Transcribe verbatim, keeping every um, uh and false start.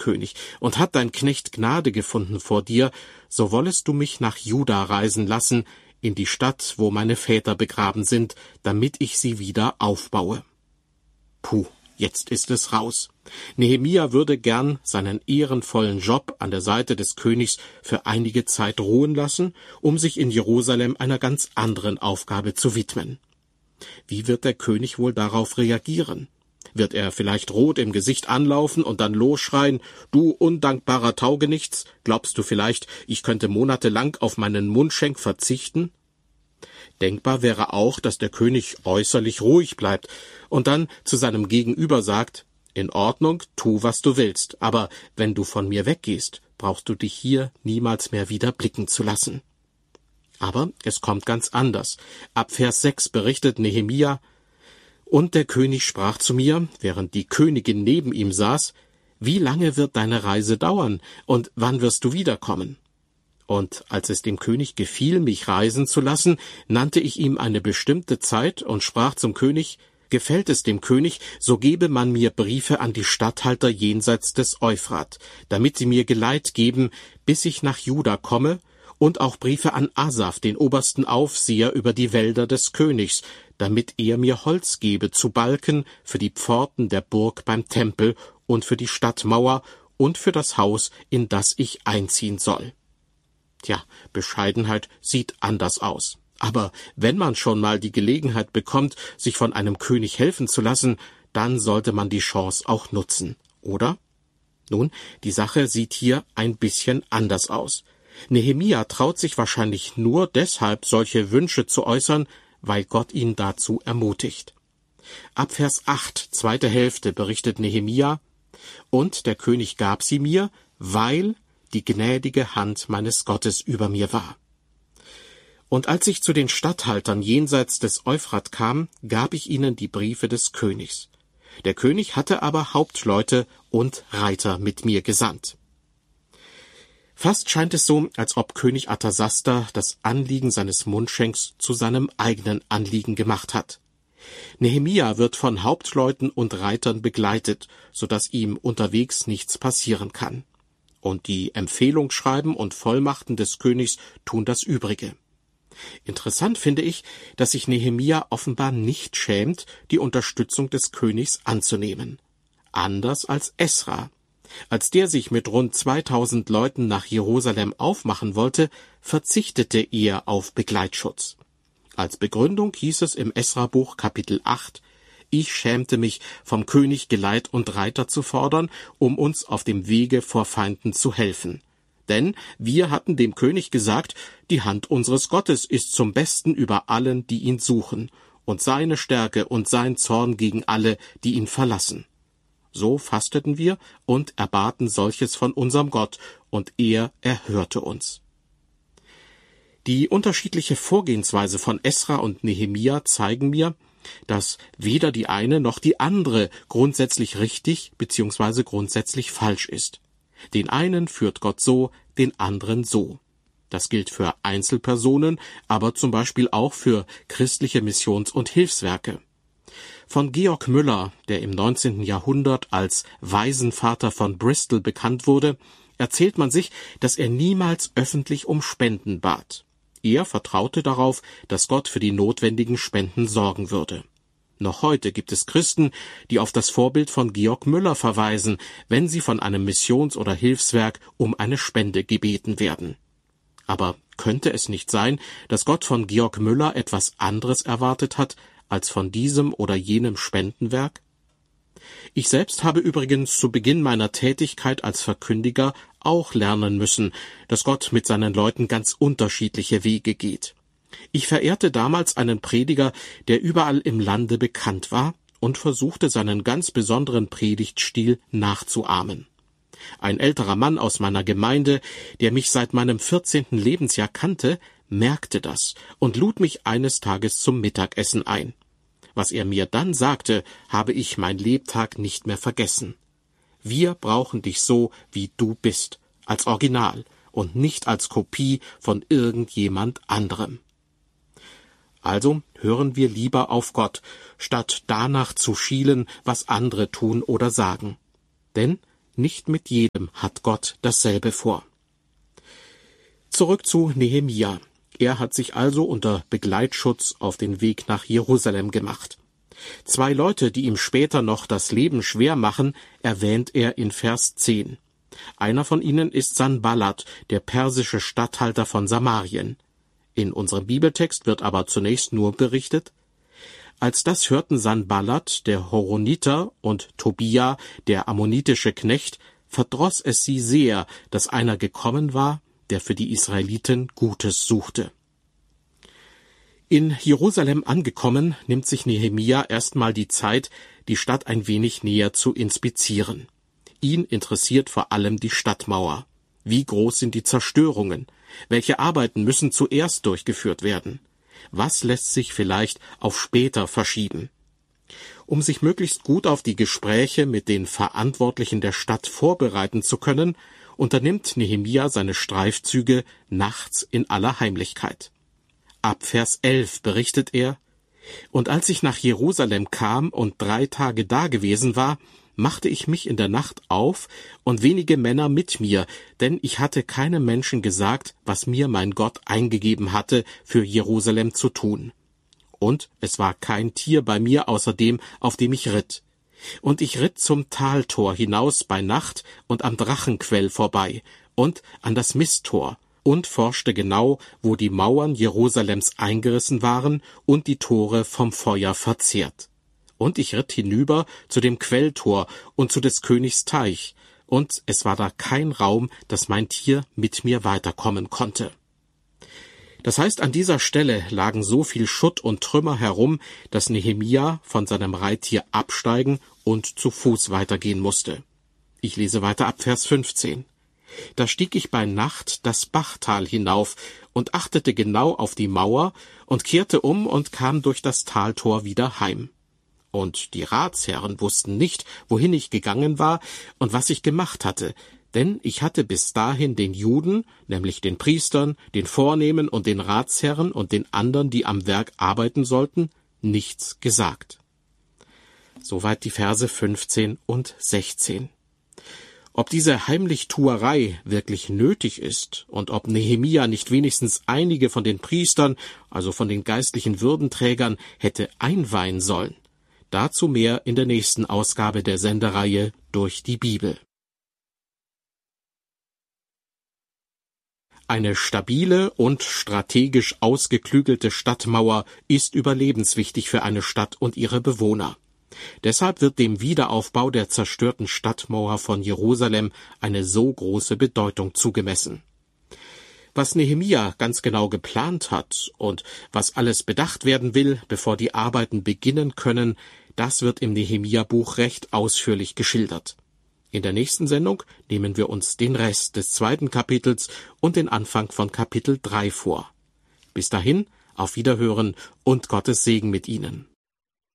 König, und hat dein Knecht Gnade gefunden vor dir, so wollest du mich nach Juda reisen lassen, in die Stadt, wo meine Väter begraben sind, damit ich sie wieder aufbaue. Puh, jetzt ist es raus. Nehemia würde gern seinen ehrenvollen Job an der Seite des Königs für einige Zeit ruhen lassen, um sich in Jerusalem einer ganz anderen Aufgabe zu widmen. Wie wird der König wohl darauf reagieren? Wird er vielleicht rot im Gesicht anlaufen und dann losschreien, »Du undankbarer Taugenichts, glaubst du vielleicht, ich könnte monatelang auf meinen Mundschenk verzichten?« Denkbar wäre auch, dass der König äußerlich ruhig bleibt und dann zu seinem Gegenüber sagt, »In Ordnung, tu, was du willst, aber wenn du von mir weggehst, brauchst du dich hier niemals mehr wieder blicken zu lassen.« Aber es kommt ganz anders. Ab Vers sechs berichtet Nehemia, »Und der König sprach zu mir, während die Königin neben ihm saß, wie lange wird deine Reise dauern und wann wirst du wiederkommen?« Und als es dem König gefiel, mich reisen zu lassen, nannte ich ihm eine bestimmte Zeit und sprach zum König, gefällt es dem König, so gebe man mir Briefe an die Statthalter jenseits des Euphrat, damit sie mir Geleit geben, bis ich nach Juda komme, und auch Briefe an Asaf, den obersten Aufseher über die Wälder des Königs, damit er mir Holz gebe zu Balken für die Pforten der Burg beim Tempel und für die Stadtmauer und für das Haus, in das ich einziehen soll. Tja, Bescheidenheit sieht anders aus. Aber wenn man schon mal die Gelegenheit bekommt, sich von einem König helfen zu lassen, dann sollte man die Chance auch nutzen, oder? Nun, die Sache sieht hier ein bisschen anders aus. Nehemia traut sich wahrscheinlich nur deshalb, solche Wünsche zu äußern, weil Gott ihn dazu ermutigt. Ab Vers acht, zweite Hälfte, berichtet Nehemia, »Und der König gab sie mir, weil die gnädige Hand meines Gottes über mir war. Und als ich zu den Statthaltern jenseits des Euphrat kam, gab ich ihnen die Briefe des Königs. Der König hatte aber Hauptleute und Reiter mit mir gesandt.« Fast scheint es so, als ob König Arthasasta das Anliegen seines Mundschenks zu seinem eigenen Anliegen gemacht hat. Nehemia wird von Hauptleuten und Reitern begleitet, so dass ihm unterwegs nichts passieren kann. Und die Empfehlungsschreiben und Vollmachten des Königs tun das Übrige. Interessant finde ich, dass sich Nehemia offenbar nicht schämt, die Unterstützung des Königs anzunehmen. Anders als Esra. Als der sich mit rund zweitausend Leuten nach Jerusalem aufmachen wollte, verzichtete er auf Begleitschutz. Als Begründung hieß es im Esra-Buch Kapitel acht, »Ich schämte mich, vom König Geleit und Reiter zu fordern, um uns auf dem Wege vor Feinden zu helfen. Denn wir hatten dem König gesagt, die Hand unseres Gottes ist zum Besten über allen, die ihn suchen, und seine Stärke und sein Zorn gegen alle, die ihn verlassen. So fasteten wir und erbaten solches von unserem Gott, und er erhörte uns.« Die unterschiedliche Vorgehensweise von Esra und Nehemia zeigen mir, dass weder die eine noch die andere grundsätzlich richtig bzw. grundsätzlich falsch ist. Den einen führt Gott so, den anderen so. Das gilt für Einzelpersonen, aber zum Beispiel auch für christliche Missions- und Hilfswerke. Von Georg Müller, der im neunzehnten Jahrhundert als Waisenvater von Bristol bekannt wurde, erzählt man sich, dass er niemals öffentlich um Spenden bat. Er vertraute darauf, dass Gott für die notwendigen Spenden sorgen würde. Noch heute gibt es Christen, die auf das Vorbild von Georg Müller verweisen, wenn sie von einem Missions- oder Hilfswerk um eine Spende gebeten werden. Aber könnte es nicht sein, dass Gott von Georg Müller etwas anderes erwartet hat, als von diesem oder jenem Spendenwerk? Ich selbst habe übrigens zu Beginn meiner Tätigkeit als Verkündiger auch lernen müssen, dass Gott mit seinen Leuten ganz unterschiedliche Wege geht. Ich verehrte damals einen Prediger, der überall im Lande bekannt war, und versuchte seinen ganz besonderen Predigtstil nachzuahmen. Ein älterer Mann aus meiner Gemeinde, der mich seit meinem vierzehnten Lebensjahr kannte, merkte das und lud mich eines Tages zum Mittagessen ein. Was er mir dann sagte, habe ich mein Lebtag nicht mehr vergessen. Wir brauchen dich so, wie du bist, als Original und nicht als Kopie von irgendjemand anderem. Also hören wir lieber auf Gott, statt danach zu schielen, was andere tun oder sagen. Denn Nicht mit jedem hat Gott dasselbe vor. Zurück zu Nehemia. Er hat sich also unter Begleitschutz auf den Weg nach Jerusalem gemacht. Zwei Leute, die ihm später noch das Leben schwer machen, erwähnt er in Vers zehn. Einer von ihnen ist Sanballat, der persische Statthalter von Samarien. In unserem Bibeltext wird aber zunächst nur berichtet: Als das hörten Sanballat, der Horoniter, und Tobia, der ammonitische Knecht, verdross es sie sehr, dass einer gekommen war, der für die Israeliten Gutes suchte. In Jerusalem angekommen, nimmt sich Nehemia erstmal die Zeit, die Stadt ein wenig näher zu inspizieren. Ihn interessiert vor allem die Stadtmauer. Wie groß sind die Zerstörungen? Welche Arbeiten müssen zuerst durchgeführt werden? Was lässt sich vielleicht auf später verschieben? Um sich möglichst gut auf die Gespräche mit den Verantwortlichen der Stadt vorbereiten zu können, unternimmt Nehemia seine Streifzüge nachts in aller Heimlichkeit. Ab Vers elf berichtet er: Und als ich nach Jerusalem kam und drei Tage dagewesen war, machte ich mich in der Nacht auf und wenige Männer mit mir, denn ich hatte keinem Menschen gesagt, was mir mein Gott eingegeben hatte, für Jerusalem zu tun. Und es war kein Tier bei mir außer dem, auf dem ich ritt. Und ich ritt zum Taltor hinaus bei Nacht und am Drachenquell vorbei und an das Misttor und forschte genau, wo die Mauern Jerusalems eingerissen waren und die Tore vom Feuer verzehrt. Und ich ritt hinüber zu dem Quelltor und zu des Königs Teich, und es war da kein Raum, dass mein Tier mit mir weiterkommen konnte. Das heißt, an dieser Stelle lagen so viel Schutt und Trümmer herum, dass Nehemia von seinem Reittier absteigen und zu Fuß weitergehen musste. Ich lese weiter ab Vers fünfzehn. Da stieg ich bei Nacht das Bachtal hinauf und achtete genau auf die Mauer und kehrte um und kam durch das Taltor wieder heim. Und die Ratsherren wussten nicht, wohin ich gegangen war und was ich gemacht hatte, denn ich hatte bis dahin den Juden, nämlich den Priestern, den Vornehmen und den Ratsherren und den anderen, die am Werk arbeiten sollten, nichts gesagt. Soweit die Verse fünfzehn und sechzehn. Ob diese Heimlichtuerei wirklich nötig ist und ob Nehemia nicht wenigstens einige von den Priestern, also von den geistlichen Würdenträgern, hätte einweihen sollen, dazu mehr in der nächsten Ausgabe der Sendereihe Durch die Bibel. Eine stabile und strategisch ausgeklügelte Stadtmauer ist überlebenswichtig für eine Stadt und ihre Bewohner. Deshalb wird dem Wiederaufbau der zerstörten Stadtmauer von Jerusalem eine so große Bedeutung zugemessen. Was Nehemia ganz genau geplant hat und was alles bedacht werden will, bevor die Arbeiten beginnen können, das wird im Nehemia-Buch recht ausführlich geschildert. In der nächsten Sendung nehmen wir uns den Rest des zweiten Kapitels und den Anfang von Kapitel drei vor. Bis dahin, auf Wiederhören und Gottes Segen mit Ihnen.